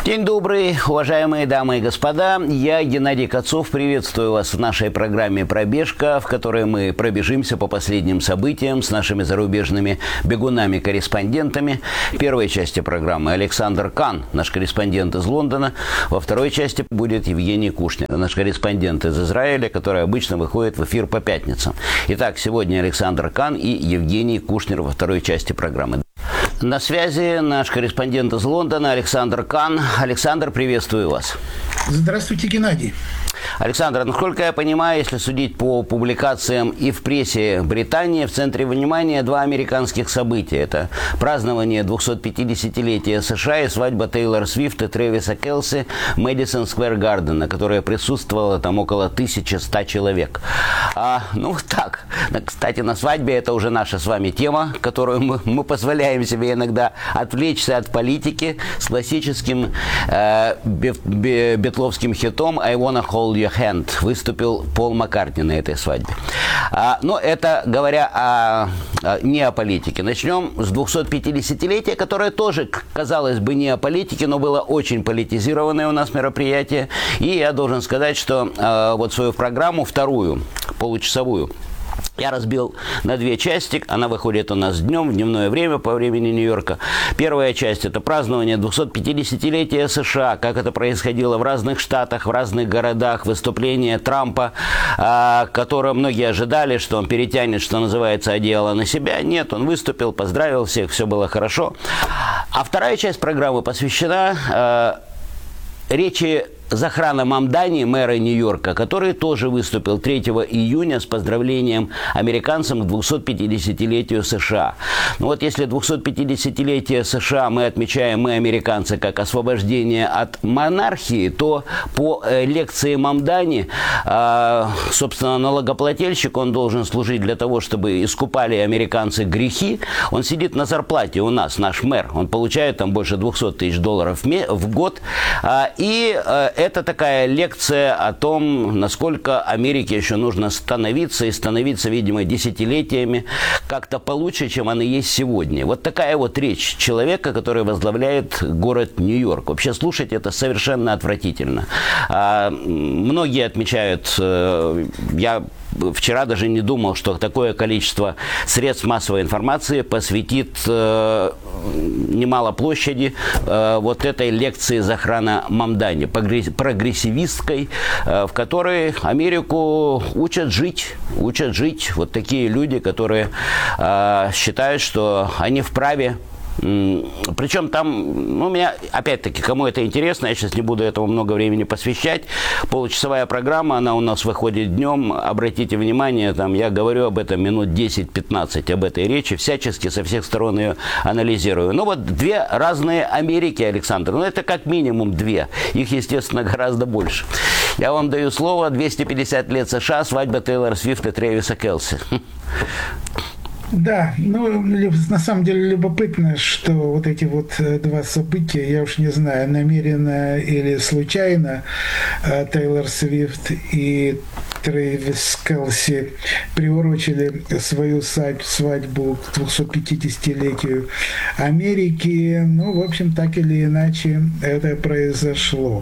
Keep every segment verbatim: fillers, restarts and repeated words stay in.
День добрый, уважаемые дамы и господа. Я, Геннадий Кацов, приветствую вас в нашей программе «Пробежка», в которой мы пробежимся по последним событиям с нашими зарубежными бегунами-корреспондентами. В первой части программы Александр Кан, наш корреспондент из Лондона. Во второй части будет Евгений Кушнер, наш корреспондент из Израиля, который обычно выходит в эфир по пятницам. Итак, сегодня Александр Кан и Евгений Кушнер во второй части программы. На связи наш корреспондент из Лондона Александр Кан. Александр, приветствую вас. Здравствуйте, Геннадий. Александр, насколько я понимаю, если судить по публикациям и в прессе Британии, в центре внимания два американских события. Это празднование двухсотпятидесятилетия США и свадьба Тейлор Свифт и Трэвиса Келси в Мэдисон Сквер Гарден, на которой присутствовало там около тысячи ста человек. А, ну, вот так. Кстати, на свадьбе это уже наша с вами тема, которую мы, мы позволяем себе иногда отвлечься от политики с классическим э, битловским хитом «I wanna hold your hand» выступил Пол Маккартни на этой свадьбе. А, но это говоря о, о, не о политике. Начнем с двухсотпятидесятилетия, которое тоже, казалось бы, не о политике, но было очень политизированное у нас мероприятие. И я должен сказать, что э, вот свою программу, вторую, получасовую, я разбил на две части. Она выходит у нас днем, в дневное время по времени Нью-Йорка. Первая часть – это празднование двухсотпятидесятилетия США, как это происходило в разных штатах, в разных городах, выступление Трампа, которое многие ожидали, что он перетянет, что называется, одеяло на себя. Нет, он выступил, поздравил всех, все было хорошо. А вторая часть программы посвящена речи Захрана Мамдани, мэра Нью-Йорка, который тоже выступил третьего июня с поздравлением американцам к двухсотпятидесятилетию США. Ну вот если двухсотпятидесятилетие США мы отмечаем, мы, американцы, как освобождение от монархии, то по э, лекции Мамдани, э, собственно, налогоплательщик, он должен служить для того, чтобы искупали американцы грехи. Он сидит на зарплате у нас, наш мэр, он получает там больше двухсот тысяч долларов в год. Э, и э, Это такая лекция о том, насколько Америке еще нужно становиться, и становиться, видимо, десятилетиями как-то получше, чем она есть сегодня. Вот такая вот речь человека, который возглавляет город Нью-Йорк. Вообще слушать это совершенно отвратительно. А, многие отмечают, я вчера даже не думал, что такое количество средств массовой информации посвятит э, немало площади э, вот этой лекции Захрана Мамдани, прогрессивистской, э, в которой Америку учат жить, учат жить вот такие люди, которые э, считают, что они вправе. Причем там, ну, у меня, опять-таки, кому это интересно, я сейчас не буду этому много времени посвящать. Получасовая программа, она у нас выходит днем. Обратите внимание, там я говорю об этом минут десять-пятнадцать, об этой речи, всячески со всех сторон ее анализирую. Ну вот две разные Америки, Александр, ну это как минимум две. Их, естественно, гораздо больше. Я вам даю слово. двести пятьдесят лет США, свадьба Тейлор Свифт и Трэвиса Келси. Да, ну, на самом деле любопытно, что вот эти вот два события, я уж не знаю, намеренно или случайно, Тейлор Свифт и Трэвис Келси приурочили свою свадьбу к двухсотпятидесятилетию Америки. Ну, в общем, так или иначе это произошло.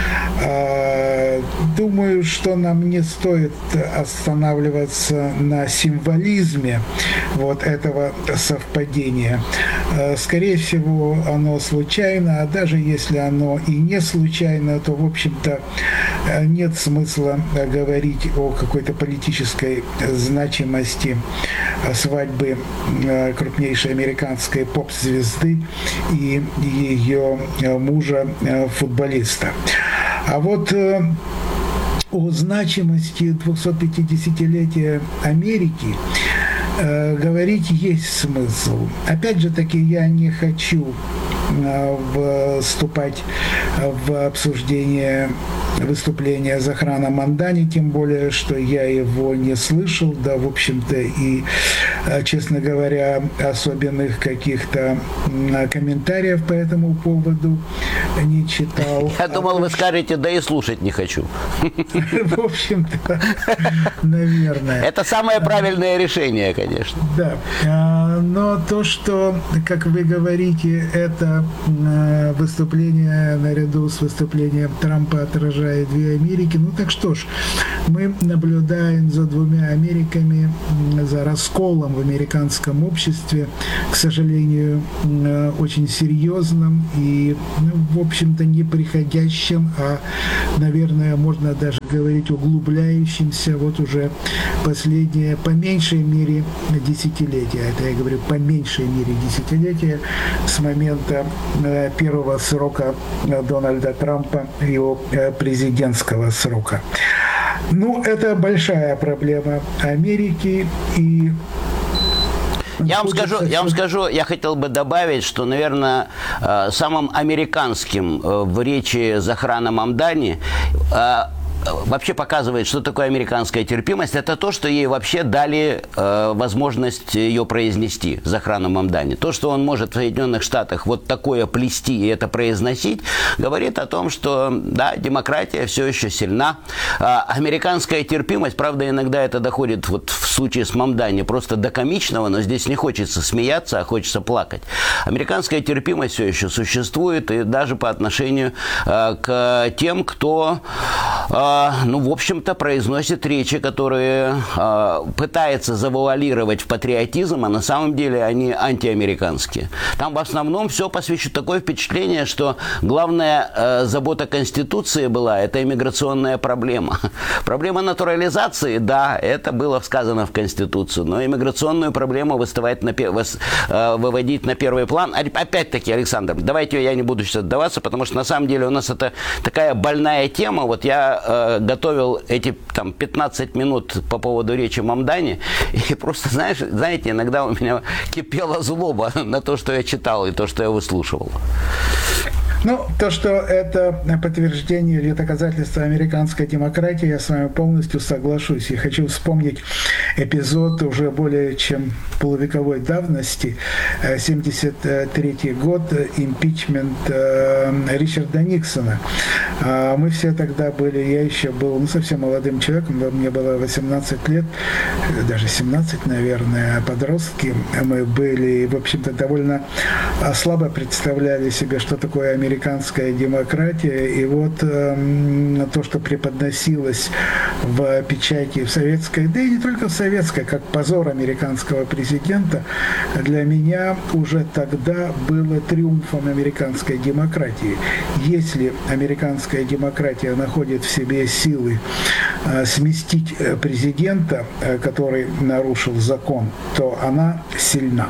Думаю, что нам не стоит останавливаться на символизме вот этого совпадения. Скорее всего, оно случайно, а даже если оно и не случайно, то, в общем-то, нет смысла говорить о какой-то политической значимости свадьбы крупнейшей американской поп-звезды и ее мужа-футболиста. А вот о значимости двухсотпятидесятилетия Америки э, говорить есть смысл. Опять же таки, я не хочу э, вступать в обсуждение выступление Захрана Мамдани, тем более, что я его не слышал, да, в общем-то, и, честно говоря, особенных каких-то комментариев по этому поводу не читал. Я думал, вы скажете, да и слушать не хочу. В общем-то, наверное. Это самое правильное решение, конечно. Да, но то, что, как вы говорите, это выступление наряду с выступлением Трампа отражает две Америки, ну так что ж, мы наблюдаем за двумя Америками, за расколом в американском обществе, к сожалению, очень серьезным и, ну, в общем-то, не приходящим, а, наверное, можно даже говорить углубляющимся вот уже последние, по меньшей мере, десятилетия. Это я говорю, по меньшей мере десятилетия с момента первого срока Дональда Трампа, его президентского срока. Ну, это большая проблема Америки, и Я вам скажу, я вам скажу, я хотел бы добавить, что, наверное, самым американским в речи Захрана Мамдани вообще показывает, что такое американская терпимость, это то, что ей вообще дали э, возможность ее произнести, Захрану Мамдани. То, что он может в Соединенных Штатах вот такое плести и это произносить, говорит о том, что, да, демократия все еще сильна. А американская терпимость, правда, иногда это доходит, вот в случае с Мамдани, просто до комичного, но здесь не хочется смеяться, а хочется плакать. Американская терпимость все еще существует, и даже по отношению э, к тем, кто... Э, ну, в общем-то, произносит речи, которые э, пытается завуалировать в патриотизм, а на самом деле они антиамериканские. Там в основном все посвящено, такое впечатление, что главная э, забота Конституции была, это иммиграционная проблема. Проблема натурализации, да, это было сказано в Конституцию, но иммиграционную проблему выставать на, выс, э, выводить на первый план. Опять-таки, Александр, давайте я не буду сейчас отдаваться, потому что на самом деле у нас это такая больная тема. Вот я э, готовил эти там пятнадцать минут по поводу речи Мамдани, и просто, знаешь, знаете, иногда у меня кипела злоба на то, что я читал, и то, что я выслушивал. Ну, то, что это подтверждение или доказательство американской демократии, я с вами полностью соглашусь. И хочу вспомнить эпизод уже более чем полувековой давности, семьдесят третий год, импичмент Ричарда Никсона. Мы все тогда были, я еще был, ну, совсем молодым человеком, мне было восемнадцать лет, даже семнадцать, наверное, подростки. Мы были, в общем-то, довольно слабо представляли себе, что такое американская американская демократия, и вот э, то, что преподносилось в печати в советской, да и не только в советской, как позор американского президента, для меня уже тогда было триумфом американской демократии. Если американская демократия находит в себе силы э, сместить президента, э, который нарушил закон, то она сильна.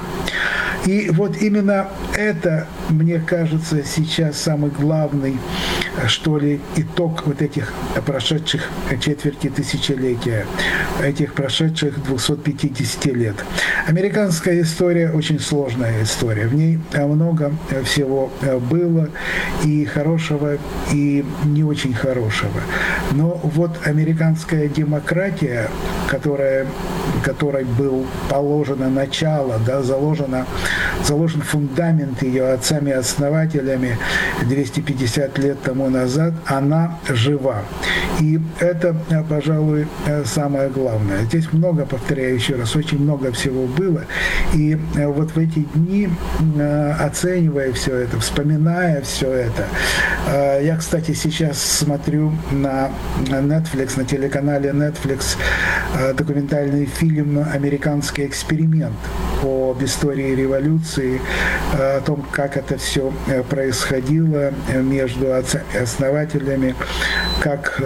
И вот именно это, мне кажется, сейчас самый главный, что ли, итог вот этих прошедших четверти тысячелетия, этих прошедших двухсот пятидесяти лет. Американская история очень сложная история. В ней много всего было, и хорошего, и не очень хорошего. Но вот американская демократия, которая, которой был положено начало, да, заложено заложен фундамент ее отцами-основателями двести пятьдесят лет тому назад, она жива. И это, пожалуй, самое главное. Здесь много, повторяю еще раз, очень много всего было. И вот в эти дни, оценивая все это, вспоминая все это, я, кстати, сейчас смотрю на Netflix, на телеканале Netflix документальный фильм «Американский эксперимент» об истории революции, о том, как это все происходило между основателями, как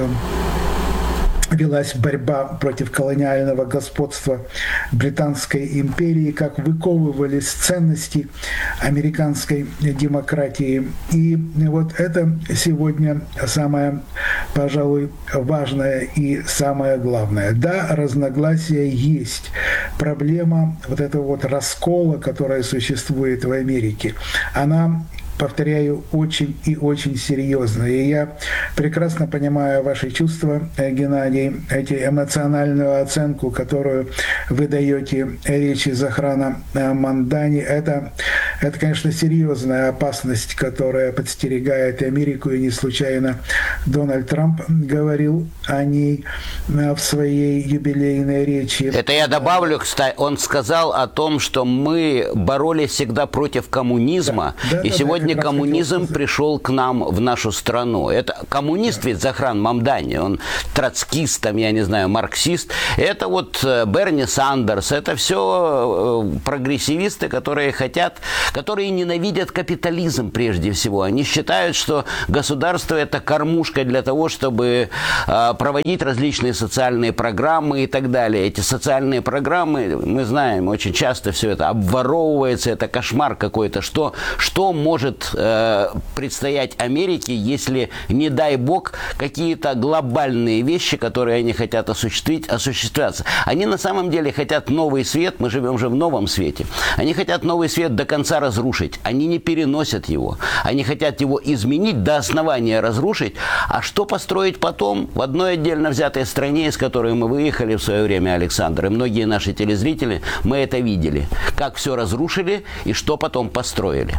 велась борьба против колониального господства Британской империи, как выковывались ценности американской демократии. И вот это сегодня самое, пожалуй, важное и самое главное. Да, разногласия есть. Проблема вот этого вот раскола, которая существует в Америке, она повторяю, очень и очень серьезно. И я прекрасно понимаю ваши чувства, Геннадий, эти эмоциональную оценку, которую вы даете речи Захрана Мамдани. Это, это, конечно, серьезная опасность, которая подстерегает Америку, и не случайно Дональд Трамп говорил о ней в своей юбилейной речи. Это я добавлю, кстати, он сказал о том, что мы боролись всегда против коммунизма, да, да, и да, сегодня да, коммунизм пришел к нам в нашу страну. Это коммунист, да. Ведь Захран Мамдани, он троцкист, там, я не знаю, марксист. Это вот Берни Сандерс, это все прогрессивисты, которые хотят, которые ненавидят капитализм прежде всего. Они считают, что государство – это кормушка для того, чтобы проводить различные социальные программы и так далее. Эти социальные программы, мы знаем, очень часто все это обворовывается, это кошмар какой-то. Что, что может э, предстоять Америке, если, не дай бог, какие-то глобальные вещи, которые они хотят осуществить, осуществляться. Они на самом деле хотят новый свет, мы живем же в новом свете. Они хотят новый свет до конца разрушить. Они не переносят его. Они хотят его изменить, до основания разрушить. А что построить потом? В одной отдельно взятой стране, из которой мы выехали в свое время, Александр, и многие наши телезрители, мы это видели. Как все разрушили и что потом построили.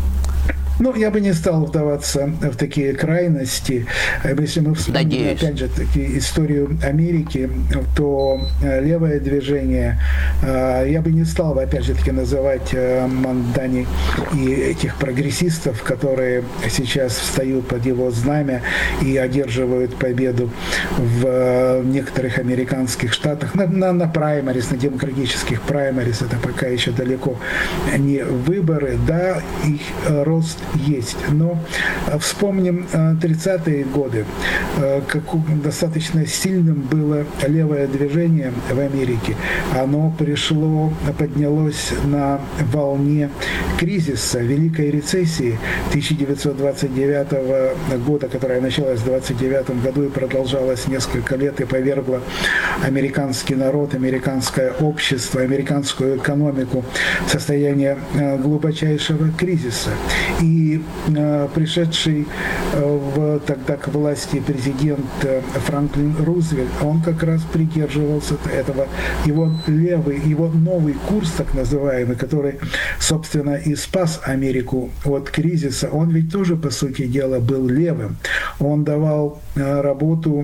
Ну, я бы не стал вдаваться в такие крайности. Если мы вспомним, Надеюсь. опять же, таки, историю Америки, то левое движение, я бы не стал, опять же, таки, называть Мамдани и этих прогрессистов, которые сейчас встают под его знамя и одерживают победу в некоторых американских штатах, на, на, на праймарис, на демократических праймарис, это пока еще далеко не выборы, да, их рост есть. Но вспомним тридцатые годы, как достаточно сильным было левое движение в Америке. Оно пришло, поднялось на волне кризиса, Великой рецессии тысяча девятьсот двадцать девятого года, которая началась в двадцать девятом году и продолжалась несколько лет и повергла американский народ, американское общество, американскую экономику в состояние глубочайшего кризиса. И И э, пришедший э, в, тогда к власти президент э, Франклин Рузвельт, он как раз придерживался этого, его левый, его новый курс, так называемый, который, собственно, и спас Америку от кризиса, он ведь тоже, по сути дела, был левым. Он давал э, работу,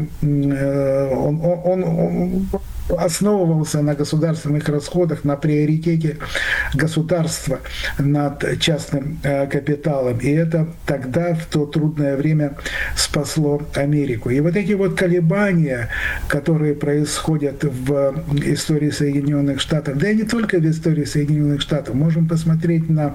э, он, он, он основывался на государственных расходах, на приоритете государства над частным э, капиталом. И это тогда, в то трудное время, спасло Америку. И вот эти вот колебания, которые происходят в истории Соединенных Штатов, да и не только в истории Соединенных Штатов, можем посмотреть на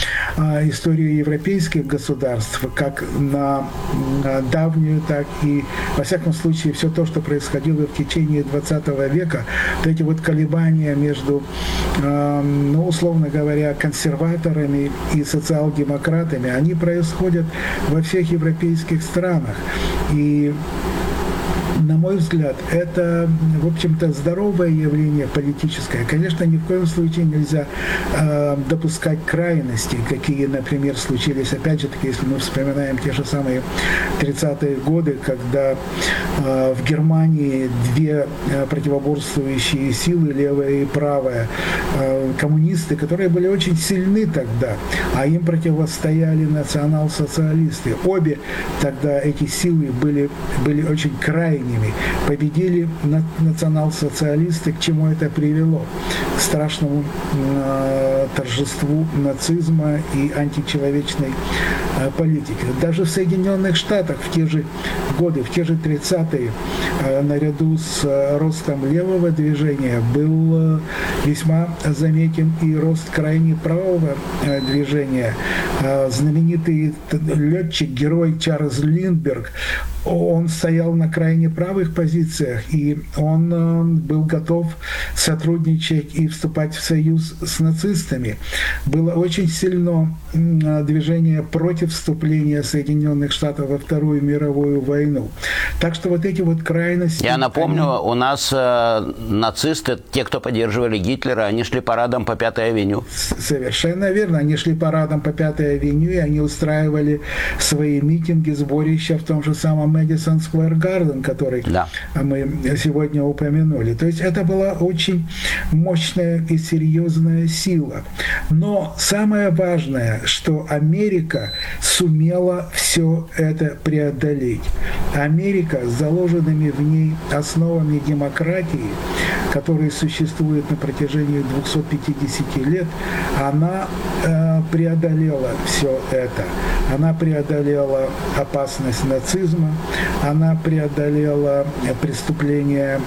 э, историю европейских государств, как на, на давнюю, так и, во всяком случае, все то, что происходило в течение двадцатого века, века, вот эти вот колебания между, э, ну, условно говоря, консерваторами и социал-демократами, они происходят во всех европейских странах. И на мой взгляд, это, в общем-то, здоровое явление политическое. Конечно, ни в коем случае нельзя э, допускать крайностей, какие, например, случились, опять же таки, если мы вспоминаем те же самые тридцатые годы, когда э, в Германии две э, противоборствующие силы, левая и правая, э, коммунисты, которые были очень сильны тогда, а им противостояли национал-социалисты. Обе тогда эти силы были, были очень крайними. Победили национал-социалисты, к чему это привело? К страшному э, торжеству нацизма и античеловечной э, политики. Даже в Соединенных Штатах в те же годы, в те же тридцатые, э, наряду с э, ростом левого движения был э, весьма заметен и рост крайне правого э, движения. Э, знаменитый летчик, герой Чарльз Линдберг, он стоял на крайне правых позициях, и он был готов сотрудничать и вступать в союз с нацистами. Было очень сильно движение против вступления Соединенных Штатов во Вторую мировую войну. Так что вот эти вот крайности... Я напомню, они... у нас э, нацисты, те, кто поддерживали Гитлера, они шли парадом по Пятой авеню. Совершенно верно. Они шли парадом по Пятой авеню, и они устраивали свои митинги, сборища в том же самом Мэдисон Сквер Гарден, который да. мы сегодня упомянули. То есть это была очень мощная и серьезная сила. Но самое важное, что Америка сумела все это преодолеть. Америка с заложенными в ней основами демократии, которые существуют на протяжении двухсот пятидесяти лет, она э, преодолела все это. Она преодолела опасность нацизма, она преодолела преступления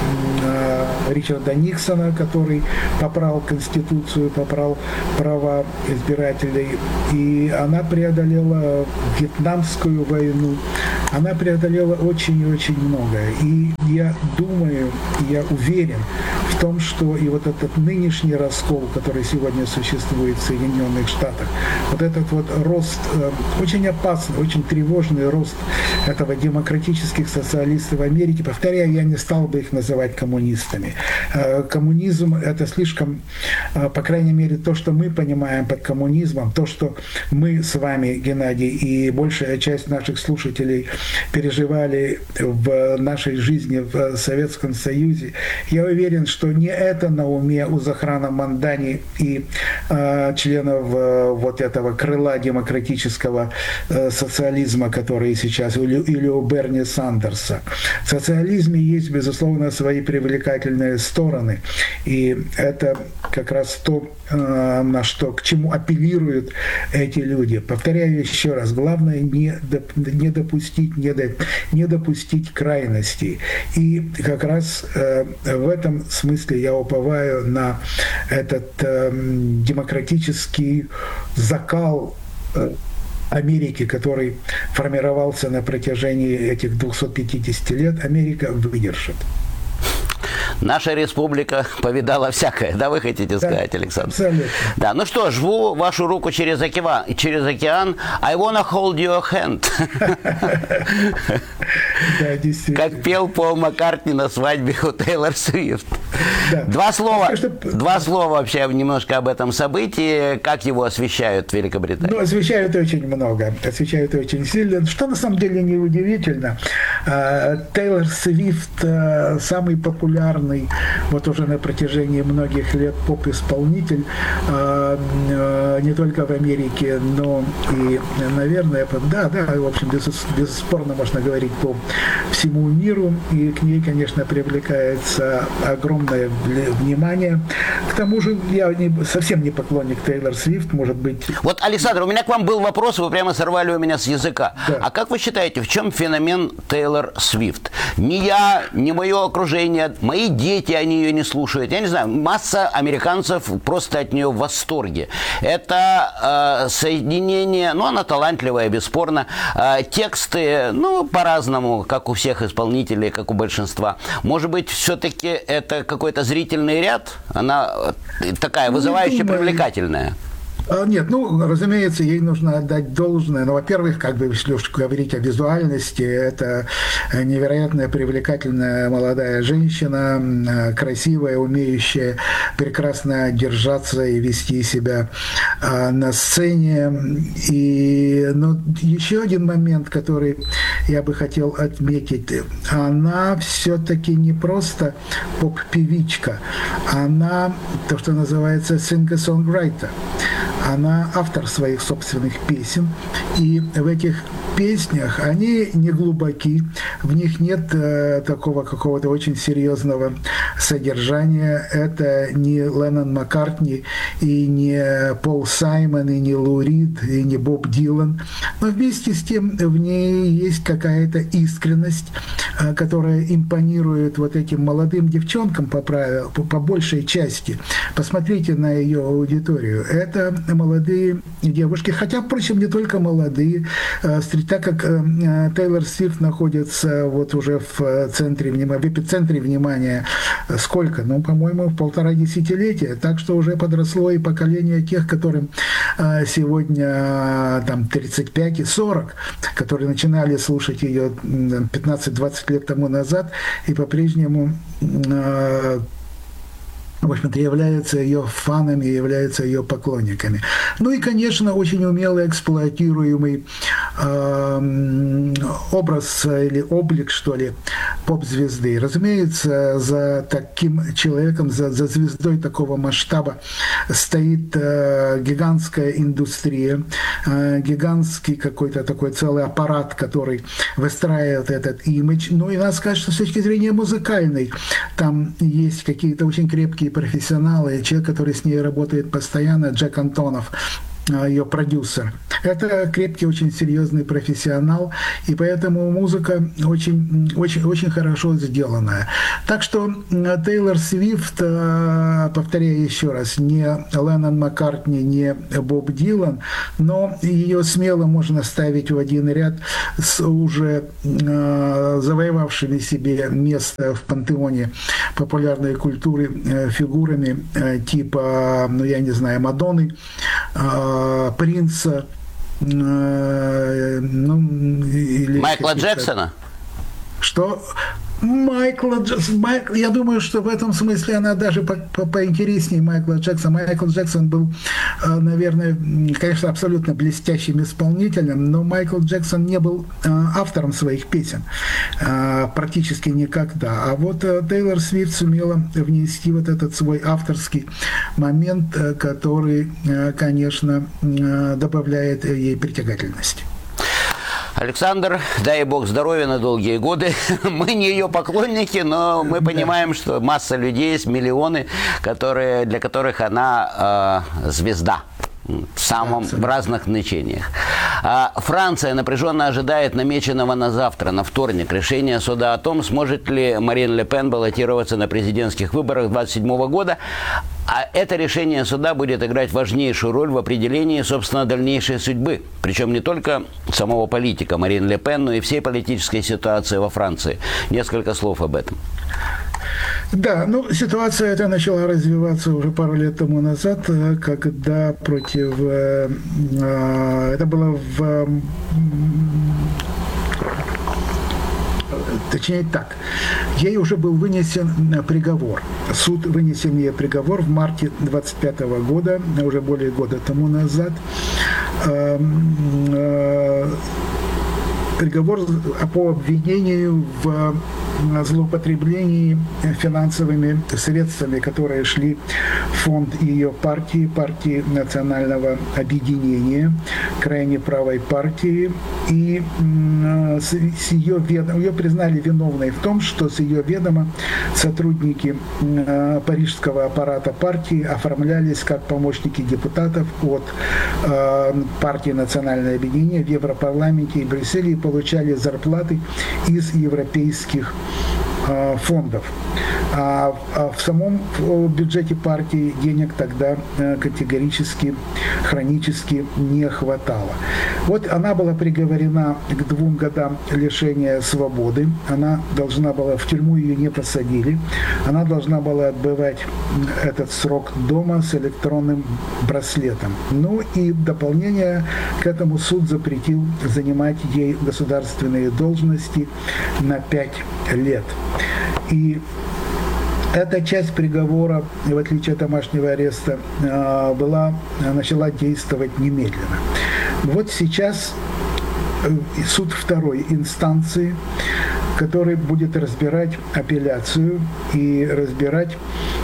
э, Ричарда Никсона, который поправил Конституцию, поправил права избирателей, и она преодолела Вьетнамскую войну, она преодолела очень и очень многое. И я думаю, я уверен в том, что и вот этот нынешний раскол, который сегодня существует в Соединенных Штатах, вот этот вот рост, очень опасный, очень тревожный рост этого демократических социалистов в Америке, повторяю, я не стал бы их называть коммунистами. Коммунизм – это слишком, по крайней мере, то, что мы понимаем под коммунизмом, то, что мы с вами, Геннадий, и большая часть наших слушателей переживали в нашей жизни в Советском Союзе, я уверен, что не это на уме у Захрана Мандани и э, членов э, вот этого крыла демократического э, социализма, который сейчас, или, или у Берни Сандерса. В социализме есть, безусловно, свои привлекательные стороны, и это как раз то, э, на что, к чему апеллируют эти люди. Повторяю еще раз, главное не, доп, не допустить, не, до, не допустить крайностей. И как раз э, в этом смысле я уповаю на этот э, демократический закал э, Америки, который формировался на протяжении этих двухсот пятидесяти лет. Америка выдержит. Наша республика повидала всякое, да, вы хотите сказать, да, Александр? Абсолютно. Да, ну что, жму вашу руку через океан. Через океан. I wanna hold your hand. Да, действительно. Как пел Пол Маккартни на свадьбе у Тейлор Свифт. Да. Два слова, два слова вообще немножко об этом событии. Как его освещают в Великобритании? Ну, освещают очень много. Освещают очень сильно. Что на самом деле неудивительно. Тейлор Свифт самый популярный вот уже на протяжении многих лет поп-исполнитель не только в Америке, но и, наверное, да, да, в общем, бесспорно можно говорить по всему миру, и к ней, конечно, привлекается огромное внимание. К тому же я не, совсем не поклонник Тейлор Свифт, может быть. Вот, Александр, у меня к вам был вопрос, вы прямо сорвали у меня с языка. Да. А как вы считаете, в чем феномен Тейлор Свифт? Ни я, ни мое окружение, мои дети, они ее не слушают. Я не знаю, масса американцев просто от нее в восторге. Это э, соединение, ну, она талантливая, бесспорно. Э, тексты, ну, по-разному, как у всех исполнителей, как у большинства. Может быть, все-таки это какой-то зрительный ряд? Она такая вызывающая, привлекательная. Нет, ну, разумеется, ей нужно отдать должное. Но, во-первых, как бы, если уж говорить о визуальности, это невероятно привлекательная молодая женщина, красивая, умеющая прекрасно держаться и вести себя на сцене. И ну, еще один момент, который я бы хотел отметить. Она все-таки не просто поп-певичка, она то, что называется singer-songwriter. Она автор своих собственных песен, и в этих песнях они не глубоки, в них нет э, такого какого-то очень серьезного содержания. Это не Леннон Маккартни, и не Пол Саймон, и не Лу Рид, и не Боб Дилан. Но вместе с тем в ней есть какая-то искренность, которая импонирует вот этим молодым девчонкам по, правил, по, по большей части. Посмотрите на ее аудиторию. Это молодые девушки, хотя, впрочем, не только молодые, так как Тейлор Свифт находится вот уже в центре внимания, в эпицентре внимания сколько? Ну, по-моему, в полтора десятилетия. Так что уже подросло и поколение тех, которым сегодня там тридцать пять и сорок, которые начинали слушать ее пятнадцать-двадцать лет тому назад и по-прежнему в общем-то, являются ее фанами, являются ее поклонниками. Ну и, конечно, очень умело эксплуатируемый э, образ или облик, что ли, поп-звезды. Разумеется, за таким человеком, за, за звездой такого масштаба стоит э, гигантская индустрия, э, гигантский какой-то такой целый аппарат, который выстраивает этот имидж. Ну и надо сказать, что с точки зрения музыкальной там есть какие-то очень крепкие профессионалы, человек, который с ней работает постоянно, Джек Антонов, ее продюсер. Это крепкий, очень серьезный профессионал, и поэтому музыка очень, очень, очень хорошо сделанная. Так что Тейлор Свифт, повторяю еще раз, не Леннон Маккартни, не Боб Дилан, но ее смело можно ставить в один ряд с уже завоевавшими себе место в пантеоне популярной культуры фигурами типа, ну я не знаю, Мадонны, Принца, ну, или Майкла Джексона? Что? Майкла Джексона. Майк, я думаю, что в этом смысле она даже по, по, поинтереснее Майкла Джексона. Майкл Джексон был, наверное, конечно, абсолютно блестящим исполнителем, но Майкл Джексон не был автором своих песен практически никогда. А вот Тейлор Свифт сумела внести вот этот свой авторский момент, который, конечно, добавляет ей притягательности. Александр, дай бог здоровья на долгие годы. Мы не ее поклонники, но мы понимаем, что масса людей есть, миллионы, которые, для которых она э, звезда. В самом в разных значениях. А Франция напряженно ожидает намеченного на завтра, на вторник, решения суда о том, сможет ли Марин Ле Пен баллотироваться на президентских выборах двадцать седьмого года. А это решение суда будет играть важнейшую роль в определении, собственно, дальнейшей судьбы. Причем не только самого политика Марин Ле Пен, но и всей политической ситуации во Франции. Несколько слов об этом. Да, ну, ситуация эта начала развиваться уже пару лет тому назад, когда против... Э, э, это было в... Э, точнее так, ей уже был вынесен приговор. Суд вынесен ей приговор в марте двадцать пятого года, уже более года тому назад. Э, э, приговор по обвинению в злоупотреблении финансовыми средствами, которые шли в фонд ее партии, партии национального объединения, крайне правой партии. И с ее, ведома, ее признали виновной в том, что с ее ведома сотрудники парижского аппарата партии оформлялись как помощники депутатов от партии национального объединения в Европарламенте и Брюсселе и получали зарплаты из европейских фондов. А в самом бюджете партии денег тогда категорически, хронически не хватало. Вот она была приговорена к двум годам лишения свободы. Она должна была, в тюрьму ее не посадили. Она должна была отбывать этот срок дома с электронным браслетом. Ну и в дополнение к этому суд запретил занимать ей государственные должности на пять лет. И эта часть приговора, в отличие от домашнего ареста, была, начала действовать немедленно. Вот сейчас суд второй инстанции, который будет разбирать апелляцию и разбирать,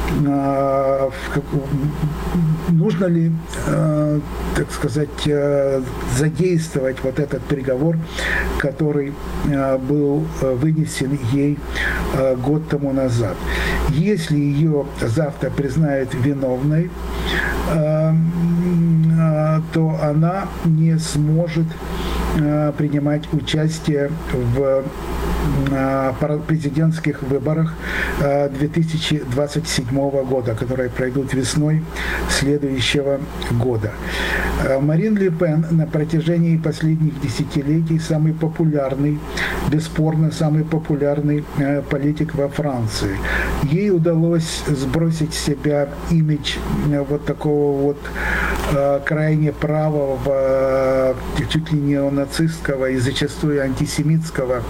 нужно ли, так сказать, задействовать вот этот приговор, который был вынесен ей год тому назад. Если ее завтра признают виновной, то она не сможет э, принимать участие в э, президентских выборах э, две тысячи двадцать седьмого года, которые пройдут весной следующего года. Э, Марин Ле Пен на протяжении последних десятилетий самый популярный, бесспорно самый популярный э, политик во Франции. Ей удалось сбросить с себя имидж э, вот такого вот э, крайне правого, э, чуть ли не неонацистского и зачастую антисемитского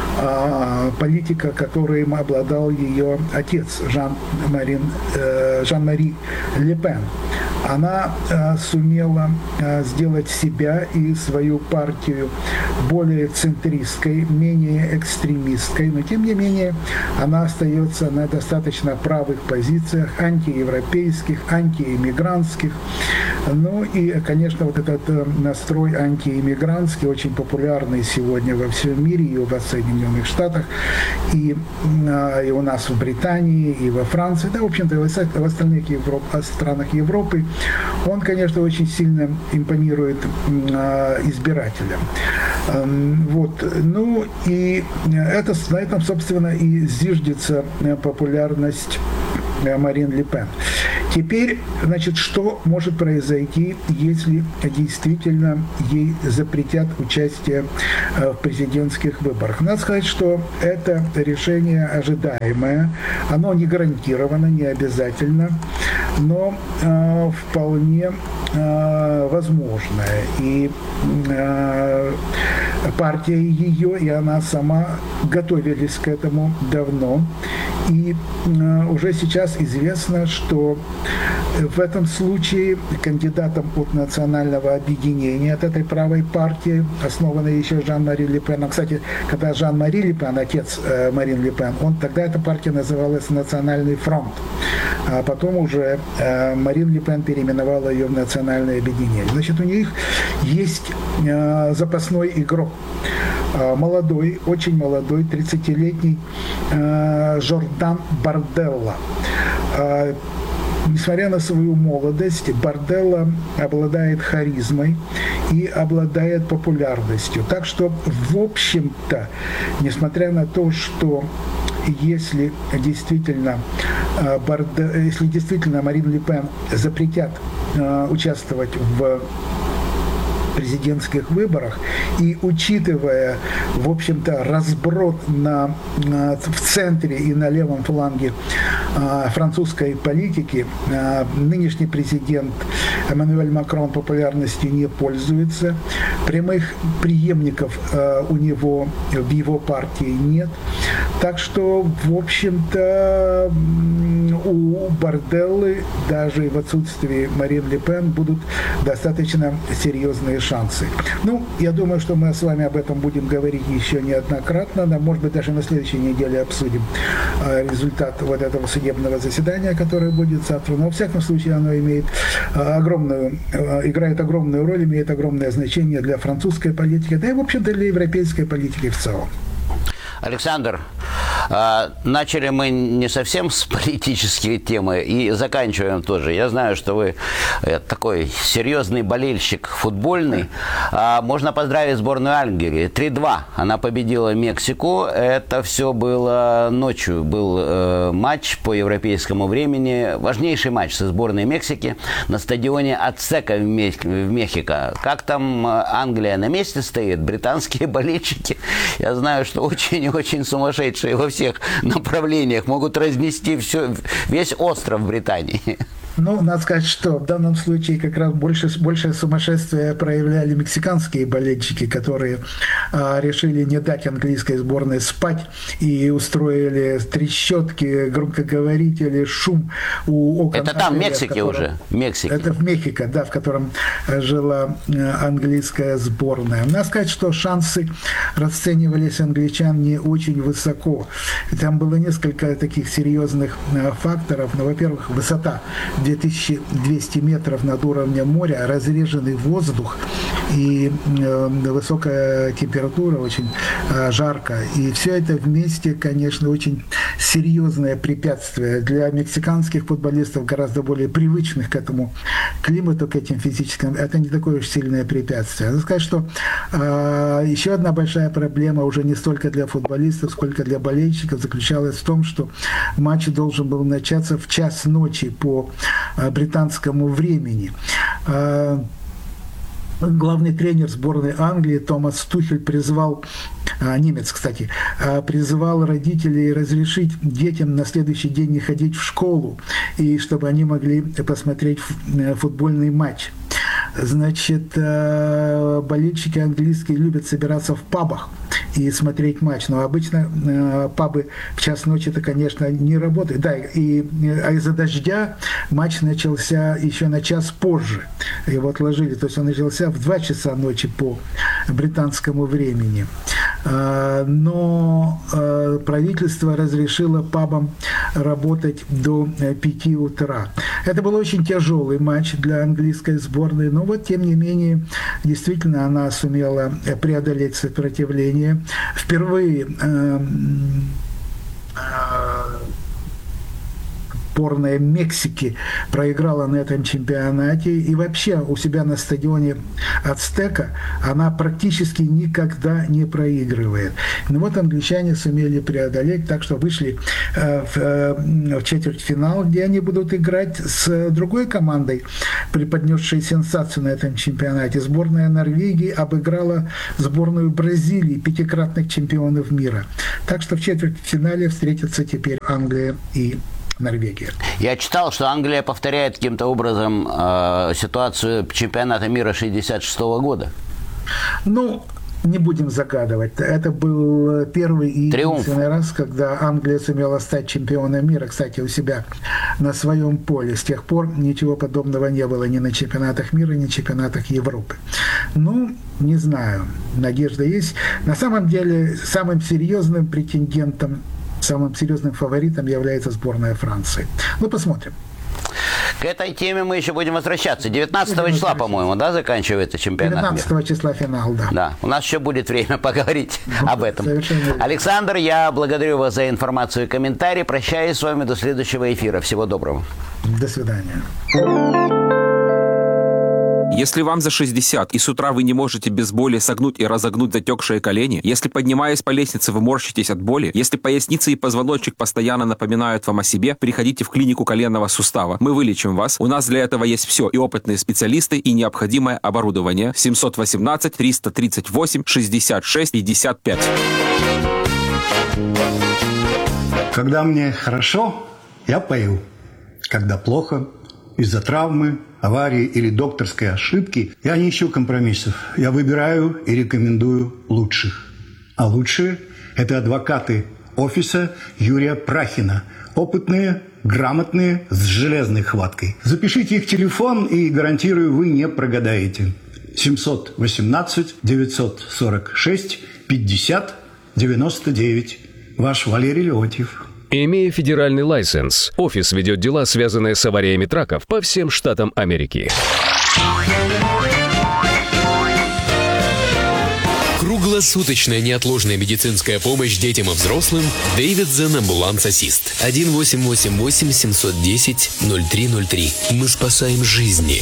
э, политика, которым обладал ее отец Жан-Марин, э, Жан-Мари Ле Пен. Она э, сумела э, сделать себя и свою партию более центристской, менее экстремистской, но тем не менее она остается на достаточно правых позициях, антиевропейских, антиэмигрантских. Ну и, конечно, вот этот э, настрой антиэмигрантский, очень популярный сегодня во всем мире, и в Соединенных Штатах, и, э, и у нас в Британии, и во Франции, да, в общем-то, и в остальных Европ, странах Европы, он, конечно, очень сильно импонирует э, избирателям. Э, вот. Ну и это, на этом, собственно, и зиждется популярность Марин Ле Пен. Теперь, значит, что может произойти, если действительно ей запретят участие в президентских выборах? Надо сказать, что это решение ожидаемое, оно не гарантировано, не обязательно, но э, вполне э, возможное. И э, партия ее, и она сама готовились к этому давно. И э, уже сейчас известно, что в этом случае кандидатом от национального объединения, от этой правой партии, основанной еще Жан-Мари Ле Пен, а, кстати, когда Жан-Мари Ле Пен, отец э, Марин Ле Пен, он, тогда эта партия называлась «Национальный фронт», а потом уже э, Марин Ле Пен переименовала ее в «Национальное объединение». Значит, у них есть э, запасной игрок. Молодой, очень молодой, тридцатилетний э, Жордан Барделла. Э, несмотря на свою молодость, Барделла обладает харизмой и обладает популярностью. Так что, в общем-то, несмотря на то, что если действительно, э, Барде, если действительно Марин Ле Пен запретят э, участвовать в президентских выборах, и учитывая, в общем-то, разброд на, на, в центре и на левом фланге а, французской политики, а, нынешний президент Эммануэль Макрон популярностью не пользуется, прямых преемников а, у него в его партии нет, так что, в общем-то, у Барделлы даже в отсутствии Марин Ле Пен будут достаточно серьезные шансы. Ну, я думаю, что мы с вами об этом будем говорить еще неоднократно, да, может быть, даже на следующей неделе обсудим э, результат вот этого судебного заседания, которое будет завтра. Но, во всяком случае, оно имеет э, огромную, э, играет огромную роль, имеет огромное значение для французской политики, да и, в общем-то, для европейской политики в целом. Александр, начали мы не совсем с политической темы и заканчиваем тоже. Я знаю, что вы такой серьезный болельщик футбольный. Можно поздравить сборную Англии. три-два. Она победила Мексику. Это все было ночью. Был матч по европейскому времени. Важнейший матч со сборной Мексики на стадионе Ацтека в Мехико. Как там Англия на месте стоит? Британские болельщики, я знаю, что очень очень сумасшедшие во всех направлениях, могут разнести все, весь остров Британии. Ну, надо сказать, что в данном случае как раз больше, большее сумасшествие проявляли мексиканские болельщики, которые а, решили не дать английской сборной спать и устроили трещотки, громкоговорители, шум у окон. Это там, в Мексике котором, уже? В Мексике. Это в Мехико, да, в котором жила английская сборная. Надо сказать, что шансы расценивались англичан не очень высоко. Там было несколько таких серьезных факторов. Ну, во-первых, высота две тысячи двести метров над уровнем моря, разреженный воздух и высокая температура, очень жарко. И все это вместе, конечно, очень серьезное препятствие для мексиканских футболистов, гораздо более привычных к этому климату, к этим физическим. Это не такое уж сильное препятствие. Надо сказать, что э, еще одна большая проблема уже не столько для футболистов, сколько для болельщиков заключалась в том, что матч должен был начаться в час ночи по э, британскому времени. Э, Главный тренер сборной Англии Томас Тухель призвал, немец, кстати, призывал родителей разрешить детям на следующий день не ходить в школу, и чтобы они могли посмотреть футбольный матч. Значит, болельщики английские любят собираться в пабах и смотреть матч, но обычно пабы в час ночи это, конечно, не работают. Да, и, а из-за дождя матч начался еще на час позже. Его отложили, то есть он начался в два часа ночи по британскому времени. Но правительство разрешило пабам работать до пяти утра. Это был очень тяжелый матч для английской сборной, но вот, тем не менее, действительно она сумела преодолеть сопротивление. Впервые э, э, сборная Мексики проиграла на этом чемпионате, и вообще у себя на стадионе Ацтека она практически никогда не проигрывает. Ну вот англичане сумели преодолеть, так что вышли э, в, э, в четвертьфинал, где они будут играть с другой командой, преподнесшей сенсацию на этом чемпионате. Сборная Норвегии обыграла сборную Бразилии, пятикратных чемпионов мира. Так что в четвертьфинале встретятся теперь Англия и Норвегия. Я читал, что Англия повторяет каким-то образом э, ситуацию чемпионата мира шестьдесят шестого года. Ну, не будем загадывать. Это был первый и единственный раз, когда Англия сумела стать чемпионом мира, кстати, у себя на своем поле. С тех пор ничего подобного не было ни на чемпионатах мира, ни на чемпионатах Европы. Ну, не знаю, надежда есть. На самом деле, самым серьезным претендентом, самым серьезным фаворитом является сборная Франции. Ну, посмотрим. К этой теме мы еще будем возвращаться. девятнадцатого числа, по-моему, да, заканчивается чемпионат мира? девятнадцатого числа финал, да. Да, у нас еще будет время поговорить ну, об этом. Совершенно. Александр, я благодарю вас за информацию и комментарий. Прощаюсь с вами до следующего эфира. Всего доброго. До свидания. Если вам за шестьдесят, и с утра вы не можете без боли согнуть и разогнуть затекшие колени, если, поднимаясь по лестнице, вы морщитесь от боли, если поясница и позвоночник постоянно напоминают вам о себе, приходите в клинику коленного сустава. Мы вылечим вас. У нас для этого есть все. И опытные специалисты, и необходимое оборудование. семь один восемь триста тридцать восемь шестьдесят шесть пятьдесят пять. Когда мне хорошо, я пою. Когда плохо, из-за травмы, аварии или докторской ошибки, я не ищу компромиссов. Я выбираю и рекомендую лучших. А лучшие – это адвокаты офиса Юрия Прахина. Опытные, грамотные, с железной хваткой. Запишите их телефон, и, гарантирую, вы не прогадаете. семь один восемь девятьсот сорок шесть пятьдесят девяносто девять. Ваш Валерий Леонтьев. Имея федеральный лайсенс, офис ведет дела, связанные с авариями траков по всем штатам Америки. Круглосуточная неотложная медицинская помощь детям и взрослым. Davidson Ambulance Assist. один восемь восемь восемь семь один ноль ноль три ноль три. Мы спасаем жизни.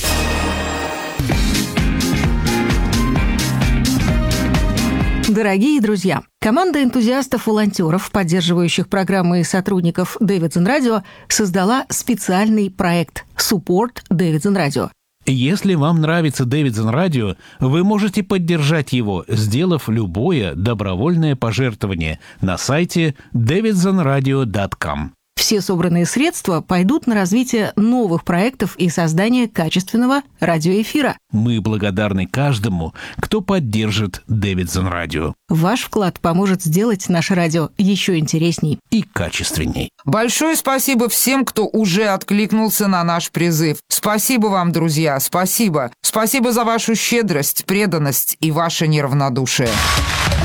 Дорогие друзья, команда энтузиастов-волонтеров, поддерживающих программы и сотрудников Davidson Radio, создала специальный проект «Support Davidson Radio». Если вам нравится Davidson Radio, вы можете поддержать его, сделав любое добровольное пожертвование на сайте дэвидсон радио точка ком. Все собранные средства пойдут на развитие новых проектов и создание качественного радиоэфира. Мы благодарны каждому, кто поддержит Davidson Radio. Ваш вклад поможет сделать наше радио еще интересней и качественней. Большое спасибо всем, кто уже откликнулся на наш призыв. Спасибо вам, друзья, спасибо. Спасибо за вашу щедрость, преданность и ваше неравнодушие.